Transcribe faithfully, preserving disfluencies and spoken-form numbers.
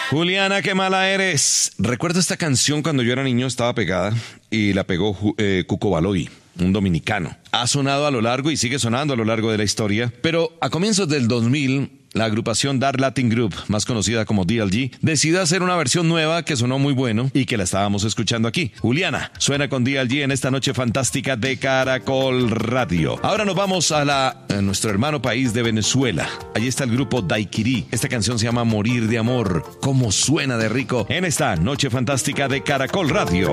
Juliana, qué mala eres. Recuerdo esta canción cuando yo era niño, estaba pegada y la pegó eh, Cuco Baloy, un dominicano. Ha sonado a lo largo y sigue sonando a lo largo de la historia, pero a comienzos del dos mil, la agrupación Dark Latin Group, más conocida como D L G, decidió hacer una versión nueva que sonó muy bueno y que la estábamos escuchando aquí. Juliana suena con D L G en esta noche fantástica de Caracol Radio. Ahora nos vamos a, la, a nuestro hermano país de Venezuela. Allí está el grupo Daiquiri. Esta canción se llama Morir de Amor. ¿Cómo suena de rico en esta noche fantástica de Caracol Radio?